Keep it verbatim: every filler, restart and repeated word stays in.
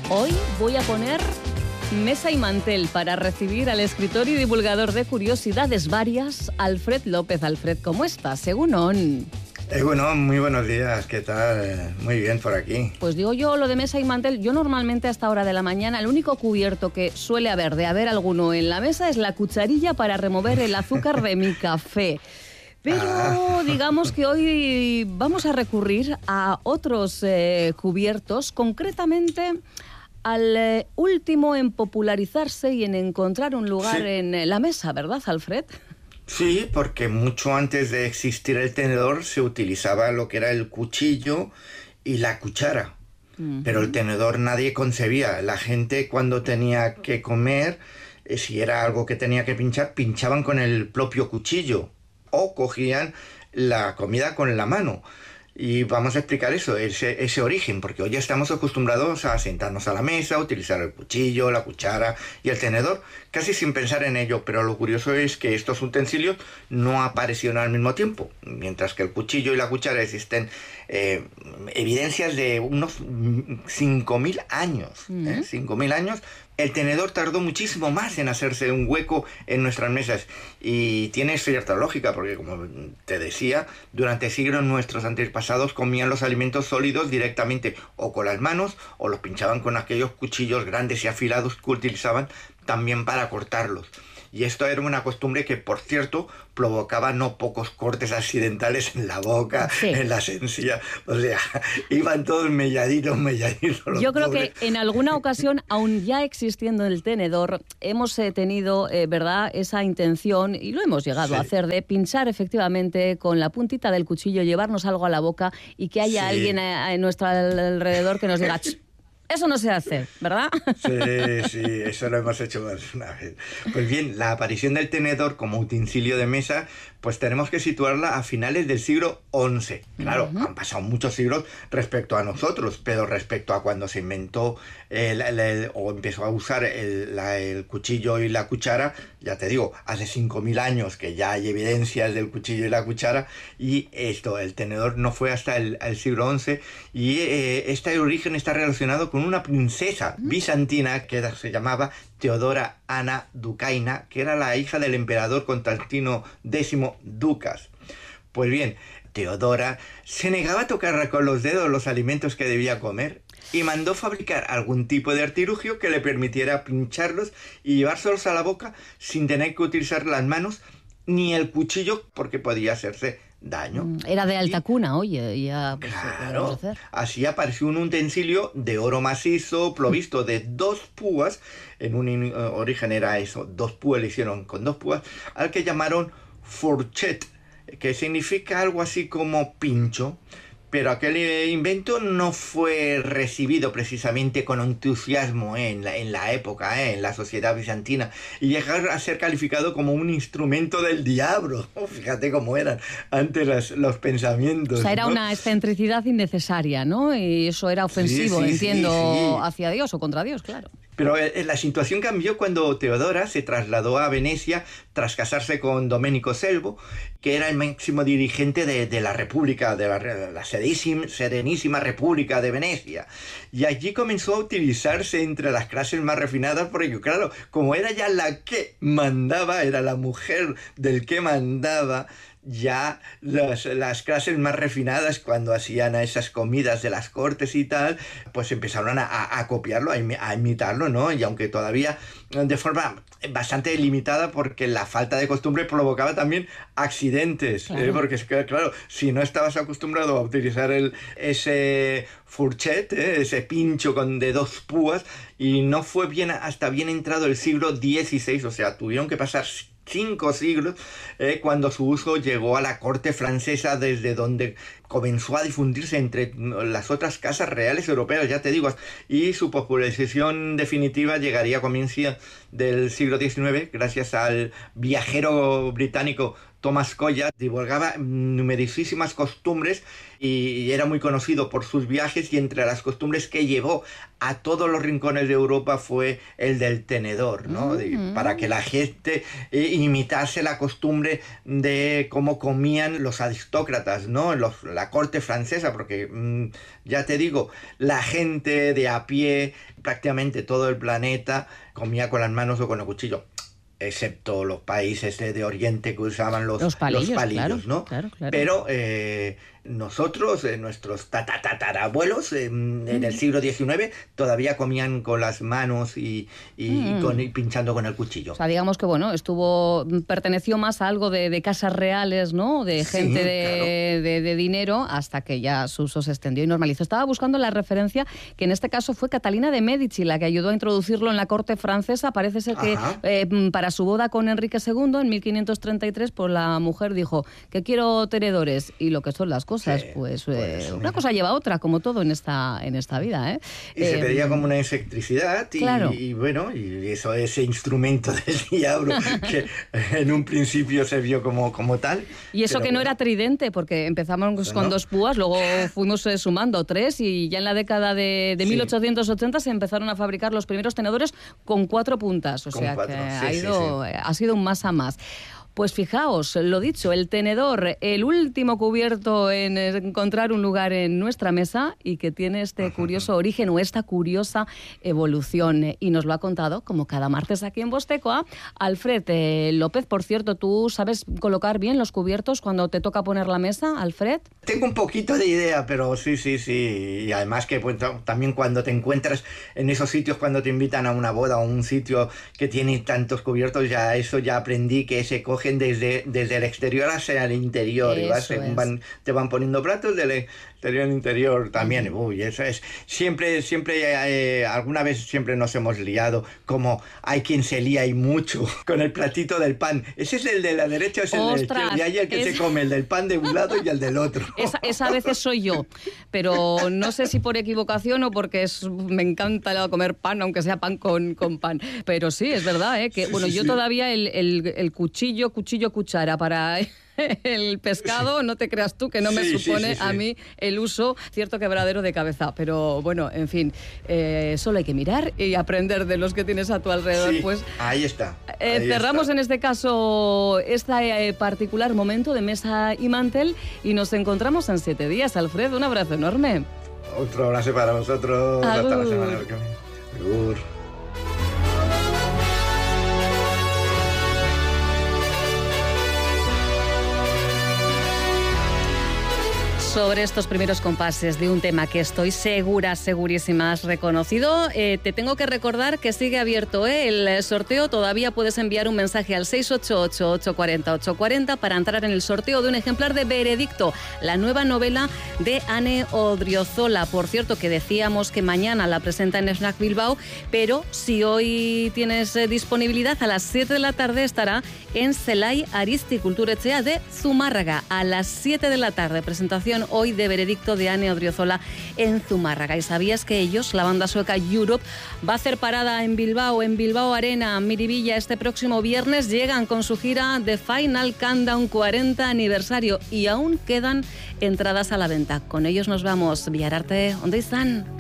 Hoy voy a poner mesa y mantel para recibir al escritor y divulgador de curiosidades varias, Alfred López. Alfred, ¿cómo estás? Egunon. Eh, bueno, muy buenos días, ¿qué tal? Muy bien por aquí. Pues digo yo, lo de mesa y mantel, yo normalmente a esta hora de la mañana, el único cubierto que suele haber, de haber alguno en la mesa, es la cucharilla para remover el azúcar de mi café. Pero ah. digamos que hoy vamos a recurrir a otros eh, cubiertos, concretamente al eh, último en popularizarse y en encontrar un lugar sí. en la mesa, ¿verdad, Alfred? Sí, porque mucho antes de existir el tenedor se utilizaba lo que era el cuchillo y la cuchara. Uh-huh. Pero el tenedor nadie concebía. La gente cuando tenía que comer, eh, si era algo que tenía que pinchar, pinchaban con el propio cuchillo o cogían la comida con la mano. Y vamos a explicar eso, ese, ese origen, porque hoy ya estamos acostumbrados a sentarnos a la mesa, utilizar el cuchillo, la cuchara y el tenedor, casi sin pensar en ello, pero lo curioso es que estos utensilios no aparecieron al mismo tiempo, mientras que el cuchillo y la cuchara existen eh, evidencias de unos cinco mil años, mm. ¿eh? cinco mil años. El tenedor tardó muchísimo más en hacerse un hueco en nuestras mesas y tiene cierta lógica porque, como te decía, durante siglos nuestros antepasados comían los alimentos sólidos directamente o con las manos o los pinchaban con aquellos cuchillos grandes y afilados que utilizaban también para cortarlos. Y esto era una costumbre que, por cierto, provocaba no pocos cortes accidentales en la boca, sí. en las encías. O sea, iban todos melladitos, melladitos. Yo creo pobres. que en alguna ocasión, aun ya existiendo el tenedor, hemos eh, tenido, eh, ¿verdad?, esa intención, y lo hemos llegado sí. a hacer, de pinchar efectivamente con la puntita del cuchillo, llevarnos algo a la boca y que haya sí. alguien a, a nuestro alrededor que nos diga... Eso no se hace, ¿verdad? Sí, sí, eso lo hemos hecho más una vez. Pues bien, la aparición del tenedor como utensilio de mesa, pues tenemos que situarla a finales del siglo once. Claro, uh-huh. han pasado muchos siglos respecto a nosotros, pero respecto a cuando se inventó el, el, el, o empezó a usar el, la, el cuchillo y la cuchara, ya te digo, hace cinco mil años que ya hay evidencias del cuchillo y la cuchara, y esto, el tenedor no fue hasta el, el siglo once, y eh, este origen está relacionado con con una princesa bizantina que se llamaba Teodora Ana Ducaina, que era la hija del emperador Constantino décimo Ducas. Pues bien, Teodora se negaba a tocar con los dedos los alimentos que debía comer y mandó fabricar algún tipo de artilugio que le permitiera pincharlos y llevárselos a la boca sin tener que utilizar las manos ni el cuchillo, porque podía hacerse daño. Era de alta y, cuna, oye, ya pues, claro, así apareció un utensilio de oro macizo provisto de dos púas, en un uh, origen era eso, dos púas, le hicieron con dos púas, al que llamaron fourchette, que significa algo así como pincho. Pero aquel invento no fue recibido precisamente con entusiasmo en la, en la época, ¿eh? en la sociedad bizantina, y llegó a ser calificado como un instrumento del diablo. Oh, fíjate cómo eran antes los, los pensamientos. O sea, era ¿no? una excentricidad innecesaria, ¿no? Y eso era ofensivo, sí, sí, entiendo, sí, sí. hacia Dios o contra Dios, claro. Pero la situación cambió cuando Teodora se trasladó a Venecia tras casarse con Domenico Selvo, que era el máximo dirigente de, de la República, de la, la Serenísima República de Venecia. Y allí comenzó a utilizarse entre las clases más refinadas, porque claro, como era ya la que mandaba, era la mujer del que mandaba, ya las, las clases más refinadas, cuando hacían esas comidas de las cortes y tal, pues empezaron a, a, a copiarlo, a, a imitarlo, ¿no? Y aunque todavía de forma bastante limitada, porque la falta de costumbre provocaba también accidentes, claro. ¿eh? Porque claro, si no estabas acostumbrado a utilizar el, ese fourchette, ¿eh? ese pincho con de dos púas, y no fue bien hasta bien entrado el siglo dieciséis, o sea, tuvieron que pasar cinco siglos, eh, cuando su uso llegó a la corte francesa, desde donde comenzó a difundirse entre las otras casas reales europeas, ya te digo, y su popularización definitiva llegaría a comienzos del siglo diecinueve, gracias al viajero británico Tomás Colla, divulgaba numerosísimas costumbres y era muy conocido por sus viajes, y entre las costumbres que llevó a todos los rincones de Europa fue el del tenedor, ¿no? Mm. De, para que la gente eh, imitase la costumbre de cómo comían los aristócratas, ¿no? Los, la corte francesa, porque mm, ya te digo, la gente de a pie, prácticamente todo el planeta, comía con las manos o con el cuchillo, excepto los países de, de Oriente que usaban los, los palillos, los palillos, claro, ¿no? Claro, claro. Pero eh, nosotros, eh, nuestros tatatarabuelos, eh, mm. en el siglo diecinueve, todavía comían con las manos y, y, mm. y, con, y pinchando con el cuchillo. O sea, digamos que, bueno, estuvo perteneció más a algo de, de casas reales, ¿no? De gente sí, de, claro. de, de dinero, hasta que ya su uso se extendió y normalizó. Estaba buscando la referencia, que en este caso fue Catalina de Médici la que ayudó a introducirlo en la corte francesa. Parece ser que eh, para su boda con Enrique segundo, en mil quinientos treinta y tres, pues la mujer dijo que quiero tenedores, y lo que son las cosas, sí, pues, pues eh, una cosa lleva a otra, como todo en esta, en esta vida, ¿eh? Y eh, se pedía como una electricidad y, claro. y bueno, y eso, ese instrumento del diablo que en un principio se vio como, como tal. Y eso que bueno, no era tridente, porque empezamos no, con no. dos púas, luego fuimos eh, sumando tres, y ya en la década de, de sí. mil ochocientos ochenta se empezaron a fabricar los primeros tenedores con cuatro puntas, o con sea cuatro. que sí, ha, ido, sí, sí. ha sido un más a más. Pues fijaos, lo dicho, el tenedor, el último cubierto en encontrar un lugar en nuestra mesa, y que tiene este curioso origen o esta curiosa evolución. Y nos lo ha contado, como cada martes aquí en Vostecoa, Alfred eh, López. Por cierto, ¿tú sabes colocar bien los cubiertos cuando te toca poner la mesa, Alfred? Tengo un poquito de idea, pero sí, sí, sí. Y además que pues, también cuando te encuentras en esos sitios, cuando te invitan a una boda o un sitio que tiene tantos cubiertos, ya eso ya aprendí que se coge Desde, desde el exterior hacia el interior. Y vas, van, te van poniendo platos del exterior al interior también. Uh-huh. Uy, eso es. Siempre, siempre, eh, alguna vez siempre nos hemos liado, como hay quien se lía y mucho con el platito del pan. Ese es el de la derecha, es el de la izquierda. Y hay el que es... se come el del pan de un lado y el del otro. Esa, esa a veces soy yo, pero no sé si por equivocación o porque es, me encanta comer pan, aunque sea pan con, con pan. Pero sí, es verdad, ¿eh? Que, sí, bueno, sí, yo sí. todavía el, el, el cuchillo, cuchillo, cuchara para el pescado, no te creas tú que no me sí, supone sí, sí, sí. a mí el uso, cierto quebradero de cabeza, pero bueno, en fin, eh, solo hay que mirar y aprender de los que tienes a tu alrededor. Sí, pues ahí está. Eh, ahí cerramos está. en este caso este eh, particular momento de mesa y mantel, y nos encontramos en siete días. Alfred, un abrazo enorme. Otro abrazo para vosotros. Agur. Hasta la semana que viene. Agur. Sobre estos primeros compases de un tema que estoy segura, segurísima has reconocido, eh, te tengo que recordar que sigue abierto ¿eh? el sorteo. Todavía puedes enviar un mensaje al seis ocho ocho, ocho cuatro cero, ocho cuatro cero para entrar en el sorteo de un ejemplar de Veredicto, la nueva novela de Ane Odriozola. Por cierto, que decíamos que mañana la presenta en Snack Bilbao, pero si hoy tienes eh, disponibilidad, a las siete de la tarde estará en Zelai Aristi Kulturetxea de Zumárraga. A las siete de la tarde, presentación hoy de Veredicto de Ane Odriozola en Zumárraga. ¿Y sabías que ellos, la banda sueca Europe, va a hacer parada en Bilbao, en Bilbao Arena, Miribilla, este próximo viernes? Llegan con su gira The Final Countdown cuarenta aniversario, y aún quedan entradas a la venta. Con ellos nos vamos. Villararte, ¿dónde están?